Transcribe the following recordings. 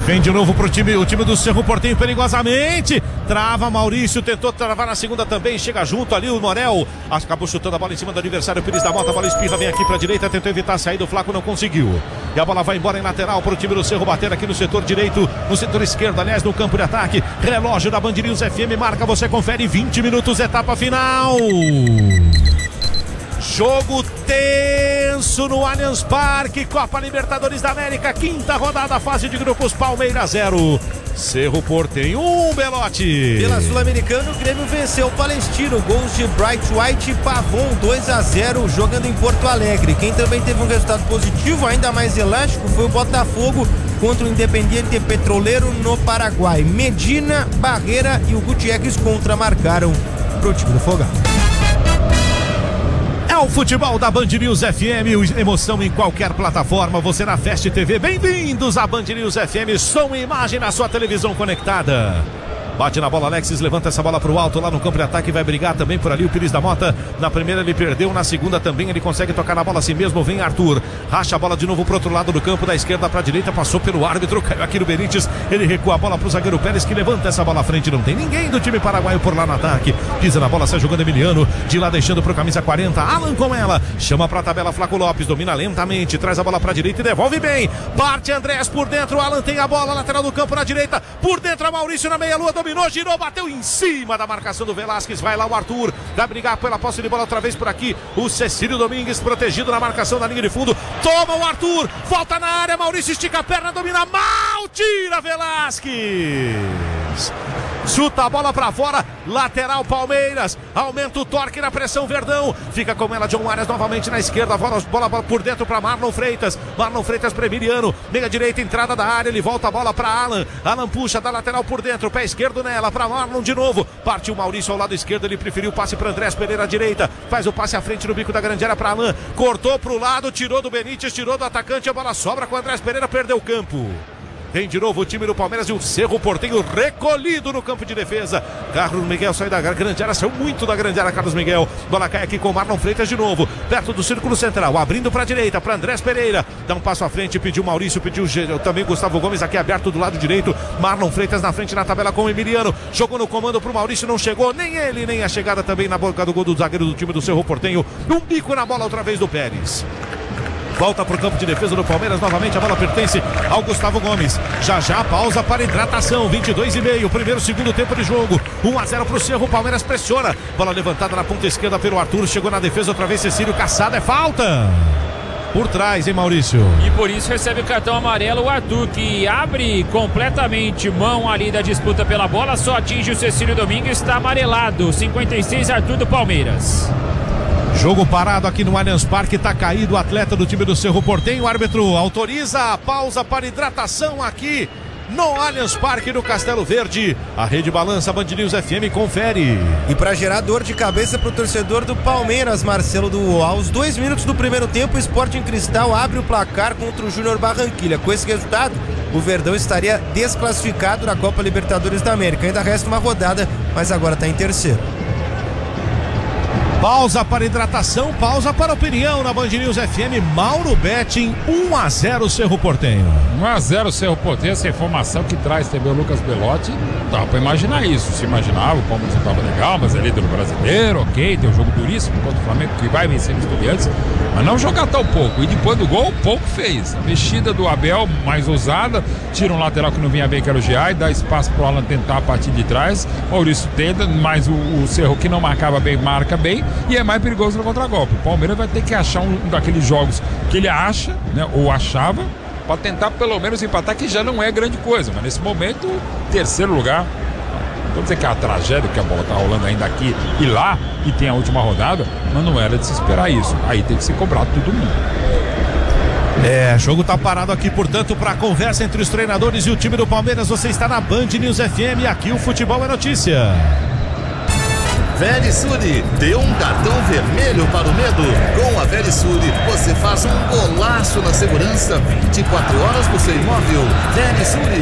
Vem de novo pro time, o time do Cerro Porteño perigosamente. Trava Maurício, tentou travar na segunda também. Chega junto ali o Morel. Acabou chutando a bola em cima do adversário. Pires da Mota, a bola espirra, vem aqui pra direita. Tentou evitar a saída, o Flaco não conseguiu. E a bola vai embora em lateral pro time do Cerro bater aqui no setor direito, no setor esquerdo, aliás, no campo de ataque. Relógio da Band News FM marca, você confere 20 minutos, etapa final. Jogo tenso no Allianz Parque, Copa Libertadores da América, quinta rodada, fase de grupos, Palmeiras 0, Cerro Porteño 1, Belotti. Pela Sul-Americana, o Grêmio venceu o Palestino, gols de Bright White e Pavon, 2-0, jogando em Porto Alegre. Quem também teve um resultado positivo, ainda mais elástico, foi o Botafogo contra o Independiente Petroleiro no Paraguai. Medina, Barreira e o Gutierrez marcaram pro time do Fogão. É o futebol da Band News FM, emoção em qualquer plataforma, você na Fast TV. Bem-vindos à Band News FM, som e imagem na sua televisão conectada. Bate na bola, Alexis, levanta essa bola pro alto lá no campo de ataque, vai brigar também por ali o Pires da Mota. Na primeira ele perdeu, na segunda também ele consegue tocar na bola assim mesmo, vem Arthur. Racha a bola de novo pro outro lado do campo, da esquerda pra direita, passou pelo árbitro, caiu aqui no Benítez. Ele recua a bola pro zagueiro Pérez, que levanta essa bola à frente, não tem ninguém do time paraguaio por lá no ataque. Pisa na bola, sai jogando Emiliano, de lá deixando pro camisa 40, Alan com ela. Chama pra tabela Flaco Lopes, domina lentamente, traz a bola pra direita e devolve bem. Parte Andrés por dentro, Alan tem a bola, lateral do campo na direita, por dentro a Maurício na meia-lua, dominou, girou, bateu em cima da marcação do Velasquez, vai lá o Arthur, vai brigar pela posse de bola outra vez por aqui, o Cecílio Domingues protegido na marcação da linha de fundo, toma o Arthur, volta na área, Maurício estica a perna, domina mal, tira Velasquez. Chuta a bola pra fora, lateral Palmeiras, aumenta o torque na pressão Verdão, fica com ela John Arias novamente na esquerda, bola por dentro pra Marlon Freitas pra Emiliano, meia direita, entrada da área, ele volta a bola pra Alan puxa da lateral por dentro, pé esquerdo nela, pra Marlon de novo, partiu Maurício ao lado esquerdo, ele preferiu o passe pra Andrés Pereira à direita, faz o passe à frente no bico da grande área pra Alan, cortou pro lado, tirou do Benítez, tirou do atacante, a bola sobra com o Andrés Pereira, perdeu o campo. Vem de novo o time do Palmeiras e o Cerro Porteño recolhido no campo de defesa. Carlos Miguel sai da grande área, saiu muito da grande área, Carlos Miguel. Bola cai aqui com o Marlon Freitas de novo, perto do círculo central, abrindo para a direita, para Andrés Pereira. Dá um passo à frente, pediu Maurício, pediu também Gustavo Gomes aqui aberto do lado direito. Marlon Freitas na frente na tabela com o Emiliano. Jogou no comando pro Maurício, não chegou nem ele, nem a chegada também na boca do gol do zagueiro do time do Cerro Porteño. Um bico na bola outra vez do Pérez. Volta para o campo de defesa do Palmeiras, novamente a bola pertence ao Gustavo Gomes. Já pausa para hidratação, 22,5, primeiro, segundo tempo de jogo, 1-0 para o Cerro, o Palmeiras pressiona, bola levantada na ponta esquerda pelo Arthur, chegou na defesa outra vez Cecílio, caçada, é falta. Por trás, hein, Maurício? E por isso recebe o cartão amarelo o Arthur, que abre completamente mão ali da disputa pela bola, só atinge o Cecílio Domingues, está amarelado, 56, Arthur do Palmeiras. Jogo parado aqui no Allianz Parque, tá caído o atleta do time do Cerro Porteño, o árbitro autoriza a pausa para hidratação aqui no Allianz Parque, no Castelo Verde. A rede balança, Band News FM, confere. E para gerar dor de cabeça pro torcedor do Palmeiras, Marcelo, aos 2 minutos do primeiro tempo, o Sporting Cristal abre o placar contra o Júnior Barranquilla. Com esse resultado, o Verdão estaria desclassificado na Copa Libertadores da América. Ainda resta uma rodada, mas agora tá em terceiro. Pausa para hidratação, pausa para opinião na Band News FM. Mauro Betting, 1-0 Cerro Porteño. 1-0 Cerro Porteño, essa informação que traz também o Lucas Belotti, dá para imaginar isso. Se imaginava, o Palmeiras estava legal, mas é líder brasileiro, ok, tem um jogo duríssimo contra o Flamengo que vai vencer os Estudiantes, mas não jogar tão pouco. E depois do gol, pouco fez. A mexida do Abel, mais ousada, tira um lateral que não vinha bem, que era o Giai, dá espaço para o Alan tentar a partir de trás. Maurício tenta, mas o Cerro, que não marcava bem, marca bem. E é mais perigoso no contragolpe. O Palmeiras vai ter que achar um daqueles jogos que ele acha, né, ou achava, para tentar pelo menos empatar, que já não é grande coisa. Mas nesse momento, terceiro lugar. Não vou dizer que é a tragédia, que a bola está rolando ainda aqui e lá, e tem a última rodada, mas não era de se esperar isso. Aí tem que se cobrar todo mundo. Jogo tá parado aqui, portanto, para a conversa entre os treinadores e o time do Palmeiras. Você está na Band News FM, aqui o futebol é notícia. Verisure, dê um cartão vermelho para o medo. Com a Verisure, você faz um golaço na segurança 24 horas do seu imóvel. Verisure.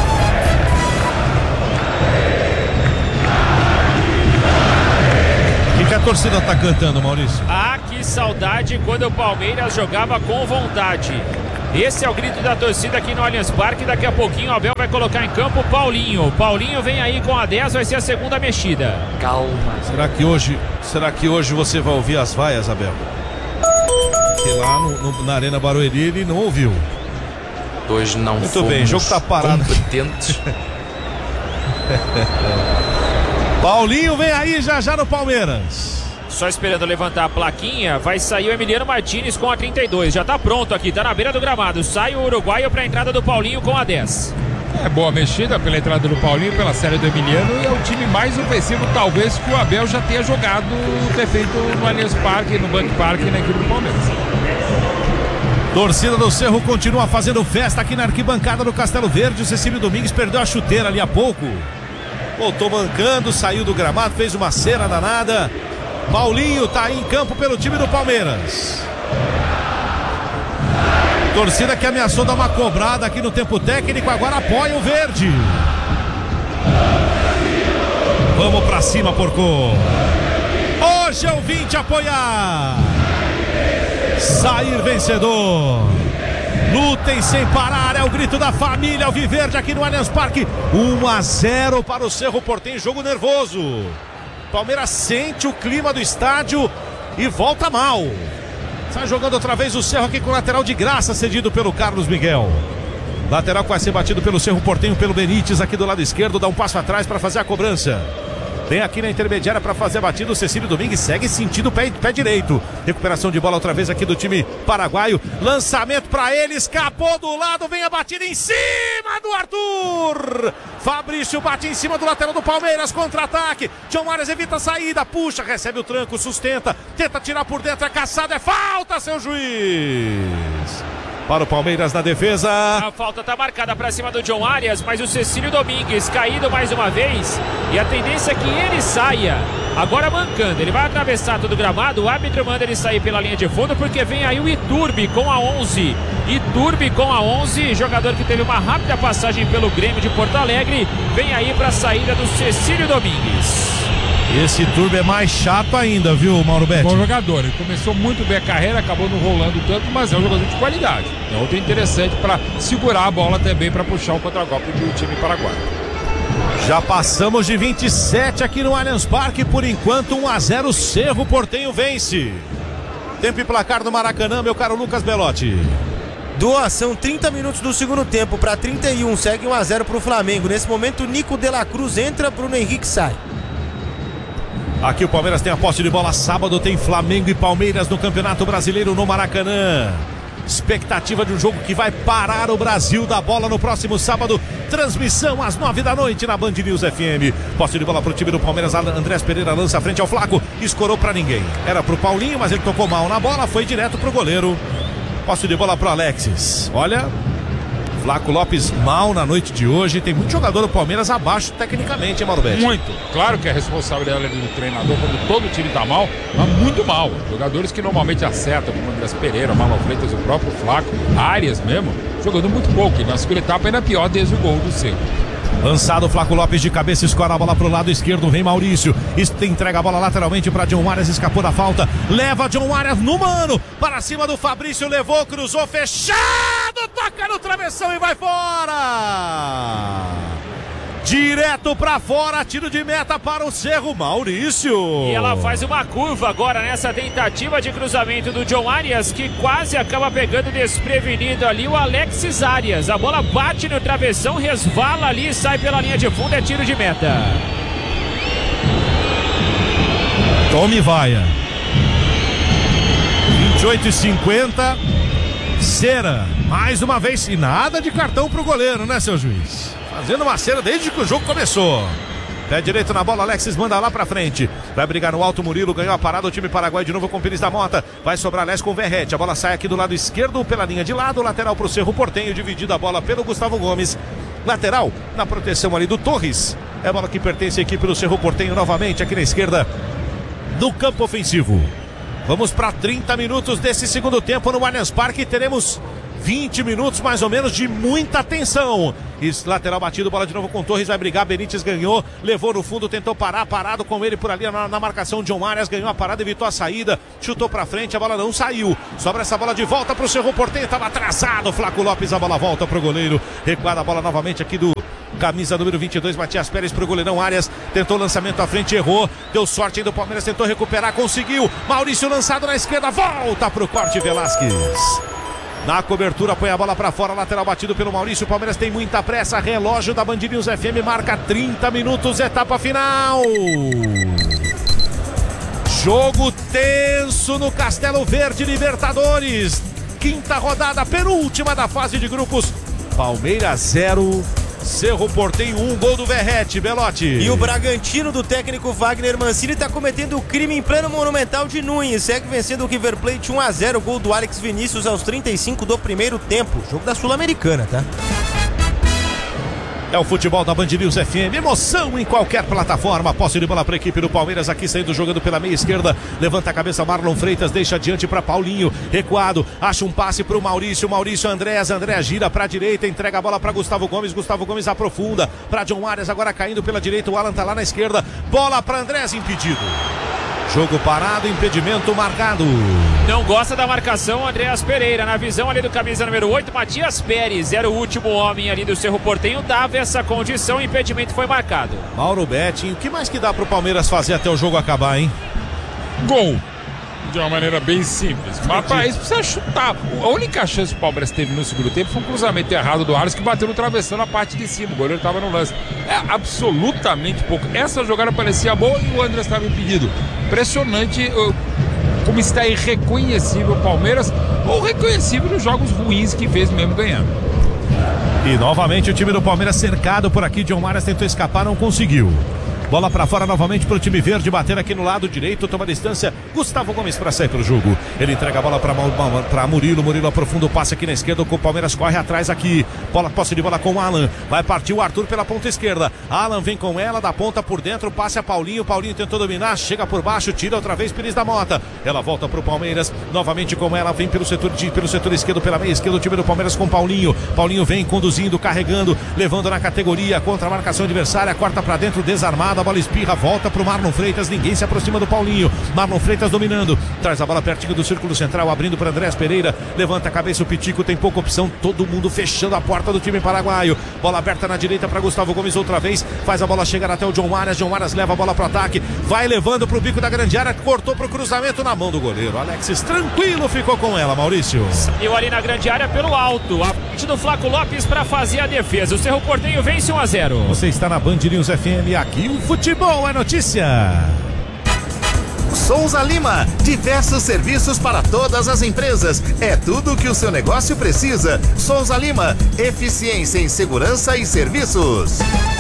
O que a torcida tá cantando, Maurício? Ah, que saudade quando o Palmeiras jogava com vontade. Esse é o grito da torcida aqui no Allianz Parque. Daqui a pouquinho o Abel vai colocar em campo o Paulinho. Paulinho vem aí com a 10, vai ser a segunda mexida. Calma. Será que hoje você vai ouvir as vaias, Abel? Porque lá na Arena Barueri ele não ouviu. Hoje não. Muito bem, o jogo tá parado. Competentes. Paulinho vem aí já no Palmeiras. Só esperando levantar a plaquinha, vai sair o Emiliano Martínez com a 32. Já tá pronto aqui, tá na beira do gramado. Sai o uruguaio pra entrada do Paulinho com a 10. É boa mexida pela entrada do Paulinho, pela série do Emiliano. E é o time mais ofensivo, talvez, que o Abel já tenha jogado, ter feito no Allianz Parque, no Bank Park, na equipe do Palmeiras. Torcida do Cerro continua fazendo festa aqui na arquibancada do Castelo Verde. O Cecílio Domingues perdeu a chuteira ali há pouco. Voltou mancando, saiu do gramado, fez uma cera danada. Paulinho tá aí em campo pelo time do Palmeiras. Torcida que ameaçou dar uma cobrada aqui no tempo técnico, agora apoia o verde. Vamos pra cima, porco. Hoje eu vim te apoiar. Sair vencedor. Lutem sem parar, é o grito da família alviverde aqui no Allianz Parque. 1-0 para o Cerro Porteño, jogo nervoso. Palmeiras sente o clima do estádio e volta mal. Sai jogando outra vez o Cerro aqui com o lateral de graça cedido pelo Carlos Miguel. Lateral que vai ser batido pelo Cerro Porteño, pelo Benítez aqui do lado esquerdo, dá um passo atrás para fazer a cobrança. Vem aqui na intermediária para fazer a batida. O Cecílio Domingues segue sentindo o pé direito. Recuperação de bola outra vez aqui do time paraguaio. Lançamento para ele, escapou do lado, vem a batida em cima do Arthur. Fabrício bate em cima do lateral do Palmeiras, contra-ataque. John Arias evita a saída, puxa, recebe o tranco, sustenta, tenta tirar por dentro, é caçado, é falta, seu juiz. Para o Palmeiras na defesa. A falta tá marcada para cima do John Arias, mas o Cecílio Domingues caído mais uma vez. E a tendência é que ele saia. Agora mancando, ele vai atravessar todo o gramado. O árbitro manda ele sair pela linha de fundo, porque vem aí o Iturbe com a 11. Iturbe com a 11, jogador que teve uma rápida passagem pelo Grêmio de Porto Alegre. Vem aí para a saída do Cecílio Domingues. Esse Turbo é mais chato ainda, viu, Mauro Betti? Bom jogador, ele começou muito bem a carreira, acabou não rolando tanto, mas é um jogador de qualidade. É outro interessante para segurar a bola também, para puxar o contragolpe do time paraguaio. Já passamos de 27 aqui no Allianz Parque, por enquanto 1-0, Cerro Porteño vence. Tempo e placar do Maracanã, meu caro Lucas Belotti. Doação, 30 minutos do segundo tempo para 31, segue 1-0 para o Flamengo. Nesse momento, Nico de la Cruz entra, Bruno Henrique sai. Aqui o Palmeiras tem a posse de bola. Sábado tem Flamengo e Palmeiras no Campeonato Brasileiro no Maracanã. Expectativa de um jogo que vai parar o Brasil da bola no próximo sábado. Transmissão às 9 da noite na Band News FM. Posse de bola pro time do Palmeiras. Andrés Pereira lança frente ao Flaco. Escorou pra ninguém. Era pro Paulinho, mas ele tocou mal na bola. Foi direto pro goleiro. Posse de bola pro Alexis. Olha, Flaco Lopes mal na noite de hoje. Tem muito jogador do Palmeiras abaixo tecnicamente, hein, Mauro Betti? Muito. Claro que é responsabilidade do treinador quando todo o time tá mal, mas muito mal. Jogadores que normalmente acertam, como Andrés Pereira, Marlon Freitas, o próprio Flaco, Arias mesmo, jogando muito pouco. E na segunda etapa ainda pior desde o gol do Cerro. Lançado, Flaco Lopes de cabeça, escora a bola pro lado esquerdo, vem Maurício, entrega a bola lateralmente para John Arias, escapou da falta, leva John Arias no mano, para cima do Fabrício, levou, cruzou, fechado, toca no travessão e vai fora! Direto pra fora, tiro de meta para o Cerro, Maurício. E ela faz uma curva agora nessa tentativa de cruzamento do John Arias, que quase acaba pegando desprevenido ali o Alexis Arias. A bola bate no travessão, resvala ali e sai pela linha de fundo, é tiro de meta. Tome vaia. 28:50. Cera, mais uma vez, e nada de cartão pro goleiro, né, seu juiz? Fazendo uma cera desde que o jogo começou. Pé direito na bola, Alexis manda lá pra frente. Vai brigar no alto, Murilo ganhou a parada. O time paraguaio de novo com o Pires da Mota. Vai sobrar Les com o Verrete. A bola sai aqui do lado esquerdo pela linha de lado. Lateral pro Cerro Porteño, dividida a bola pelo Gustavo Gomes. Lateral na proteção ali do Torres. É a bola que pertence à equipe do Cerro Porteño novamente aqui na esquerda do campo ofensivo. Vamos para 30 minutos desse segundo tempo no Allianz Parque. Teremos 20 minutos mais ou menos de muita tensão. Lateral batido, bola de novo com Torres, vai brigar, Benítez ganhou, levou no fundo, tentou parar, parado com ele por ali na marcação, John Arias ganhou a parada, evitou a saída, chutou pra frente, a bola não saiu, sobra essa bola de volta pro Cerro Porteño, tava atrasado, Flaco Lopes, a bola volta pro goleiro, recuada a bola novamente aqui do camisa número 22, Matias Pérez pro goleirão Arias, tentou o lançamento à frente, errou, deu sorte ainda o Palmeiras, tentou recuperar, conseguiu, Maurício lançado na esquerda, volta pro corte, Velasquez. Na cobertura, põe a bola pra fora, lateral batido pelo Maurício, o Palmeiras tem muita pressa, relógio da Band News FM marca 30 minutos, etapa final. Jogo tenso no Castelo Verde, Libertadores, quinta rodada, penúltima da fase de grupos, Palmeiras 0, Cerro Porteño 1, gol do Verrete, Belotti. E o Bragantino do técnico Wagner Mancini está cometendo crime em pleno Monumental de Nunes. Segue vencendo o River Plate 1-0, gol do Alex Vinícius aos 35 do primeiro tempo. Jogo da Sul-Americana, tá? É o futebol da Band News FM, emoção em qualquer plataforma, posse de bola para a equipe do Palmeiras, aqui saindo jogando pela meia esquerda, levanta a cabeça Marlon Freitas, deixa adiante para Paulinho, recuado, acha um passe para o Maurício, Andrés gira para a direita, entrega a bola para Gustavo Gomes aprofunda, para John Arias, agora caindo pela direita, o Alan tá lá na esquerda, bola para Andrés, impedido. Jogo parado, impedimento marcado. Não gosta da marcação, Andreas Pereira. Na visão ali do camisa número 8, Matias Pérez. Era o último homem ali do Cerro Porteño. Dava essa condição, o impedimento foi marcado. Mauro Betting, o que mais que dá pro Palmeiras fazer até o jogo acabar, hein? Gol. De uma maneira bem simples. Mas para isso precisa chutar. A única chance que o Palmeiras teve no segundo tempo foi um cruzamento errado do Arias que bateu no travessão na parte de cima. O goleiro estava no lance. É absolutamente pouco. Essa jogada parecia boa e o André estava impedido. Impressionante como está irreconhecível o Palmeiras, ou reconhecível nos jogos ruins que fez mesmo ganhando. E novamente o time do Palmeiras cercado por aqui. John Arias tentou escapar, não conseguiu. Bola pra fora novamente pro time verde, bater aqui no lado direito, toma distância, Gustavo Gomes pra sair pro jogo. Ele entrega a bola pra Murilo aprofunda o passe aqui na esquerda, o Palmeiras corre atrás aqui. Posse de bola com o Alan, vai partir o Arthur pela ponta esquerda. Alan vem com ela, da ponta por dentro, passe a Paulinho tentou dominar, chega por baixo, tira outra vez Pires da Mota. Ela volta pro Palmeiras, novamente com ela, vem pelo setor esquerdo, pela meia esquerda, o time do Palmeiras com Paulinho vem conduzindo, carregando, levando na categoria, contra a marcação adversária, corta pra dentro, desarmado. A bola espirra, volta pro Marlon Freitas, ninguém se aproxima do Paulinho. Marlon Freitas dominando, traz a bola pertinho do círculo central, abrindo para Andrés Pereira, levanta a cabeça, o Pitico tem pouca opção, todo mundo fechando a porta do time paraguaio. Bola aberta na direita para Gustavo Gomes outra vez, faz a bola chegar até o John Arias leva a bola pro ataque, vai levando pro bico da grande área, cortou pro cruzamento na mão do goleiro. Alexis tranquilo ficou com ela, Maurício. Saiu ali na grande área pelo alto, a frente do Flaco Lopes para fazer a defesa. O Cerro Porteño vence 1-0. Você está na Band News FM, aqui o futebol é notícia. Souza Lima, diversos serviços para todas as empresas. É tudo o que o seu negócio precisa. Souza Lima, eficiência em segurança e serviços.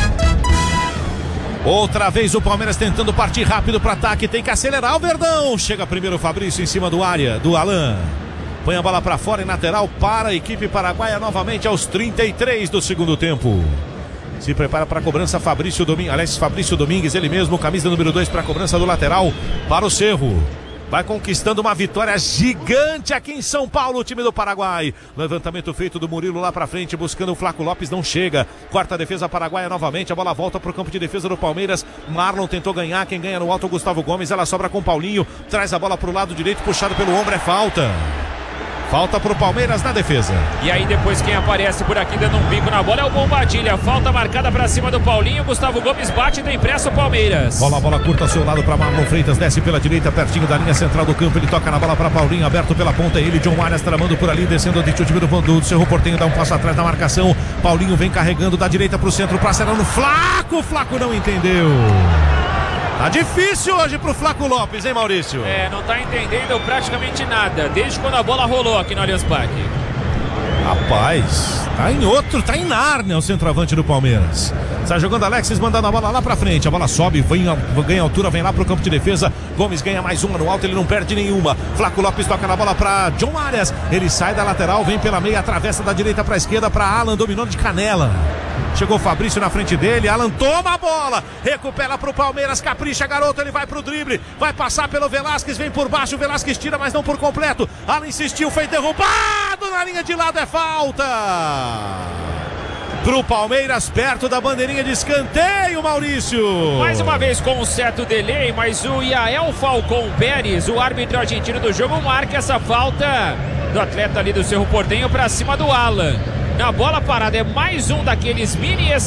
Outra vez o Palmeiras tentando partir rápido para ataque, tem que acelerar o Verdão. Chega primeiro o Fabrício em cima do Alan. Põe a bola para fora em lateral para a equipe paraguaia novamente aos 33 do segundo tempo. Se prepara para a cobrança Fabrício Domingues, ele mesmo, camisa número 2 para a cobrança do lateral para o Cerro. Vai conquistando uma vitória gigante aqui em São Paulo, o time do Paraguai. Levantamento feito do Murilo lá pra frente, buscando o Flaco Lopes, não chega. Quarta defesa paraguaia novamente, a bola volta pro campo de defesa do Palmeiras. Marlon tentou ganhar, quem ganha no alto é o Gustavo Gomes, ela sobra com Paulinho, traz a bola pro lado direito, puxado pelo ombro, é falta. Falta pro Palmeiras na defesa. E aí depois quem aparece por aqui dando um bico na bola é o Bombadilha. Falta marcada pra cima do Paulinho. Gustavo Gomes bate e tem pressa o Palmeiras. Bola curta ao seu lado pra Marlon Freitas. Desce pela direita, pertinho da linha central do campo. Ele toca na bola pra Paulinho, aberto pela ponta. Ele, John Arias, tramando por ali, descendo o time do Cerro Porteño, dá um passo atrás na marcação. Paulinho vem carregando da direita pro centro, passando Flaco. Flaco não entendeu. Tá difícil hoje pro Flaco Lopes, hein, Maurício? Não tá entendendo praticamente nada, desde quando a bola rolou aqui no Allianz Parque. Rapaz, tá em Nárnia o centroavante do Palmeiras. Está jogando Alexis, mandando a bola lá pra frente. A bola sobe, ganha altura, vem lá pro campo de defesa. Gomes ganha mais uma no alto, ele não perde nenhuma. Flaco Lopes toca na bola pra John Arias. Ele sai da lateral, vem pela meia, atravessa da direita pra esquerda pra Alan, dominou de canela. Chegou o Fabrício na frente dele, Alan toma a bola, recupera pro Palmeiras, capricha garoto, ele vai pro drible, vai passar pelo Velasquez, vem por baixo, o Velasquez tira, mas não por completo. Alan insistiu, foi derrubado na linha de lado, é falta pro Palmeiras, perto da bandeirinha de escanteio, Maurício. Mais uma vez com um certo delay, mas o Yael Falcão Pérez, o árbitro argentino do jogo, marca essa falta do atleta ali do Cerro Porteño para cima do Alan. Na bola parada, é mais um daqueles mini